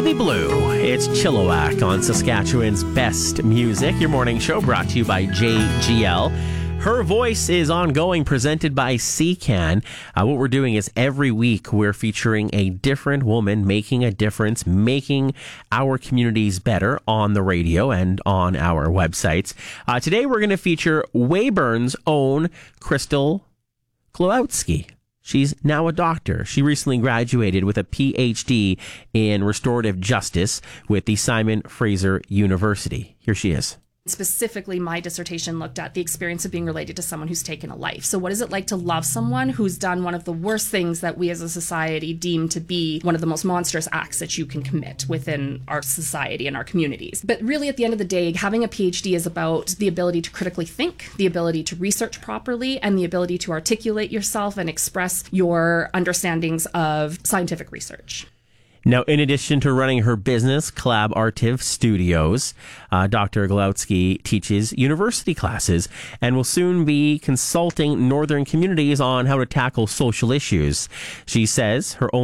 Baby Blue. It's Chilliwack on Saskatchewan's best music. Your morning show brought to you by JGL. Her Voice is ongoing, presented by CCAN. What we're doing is every week we're featuring a different woman making a difference, making our communities better on the radio and on our websites. Today we're going to feature Weyburn's own Crystal Klowowski. She's now a doctor. She recently graduated with a PhD in restorative justice with the Simon Fraser University. Here she is. Specifically, my dissertation looked at the experience of being related to someone who's taken a life. So what is it like to love someone who's done one of the worst things that we as a society deem to be one of the most monstrous acts that you can commit within our society and our communities? But really, at the end of the day, having a PhD is about the ability to critically think, the ability to research properly, and the ability to articulate yourself and express your understandings of scientific research. Now, in addition to running her business, Collaborative Studios, Dr. Klowowski teaches university classes and will soon be consulting northern communities on how to tackle social issues. She says her own